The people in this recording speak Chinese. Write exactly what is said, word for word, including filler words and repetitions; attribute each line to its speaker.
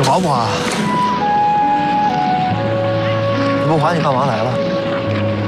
Speaker 1: 滑不滑？你不滑，你干嘛来了？